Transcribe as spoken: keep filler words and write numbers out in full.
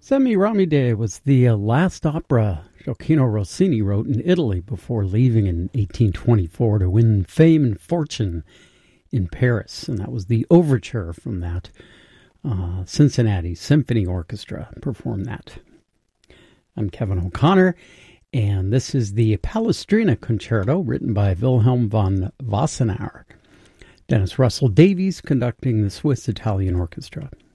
Semiramide was the uh, last opera Gioacchino Rossini wrote in Italy before leaving in eighteen twenty-four to win fame and fortune in Paris. And that was the overture from that. Uh, Cincinnati Symphony Orchestra performed that. I'm Kevin O'Connor, and this is the Palestrina Concerto written by Wilhelm von Wassenaar. Dennis Russell Davies conducting the Swiss Italian Orchestra.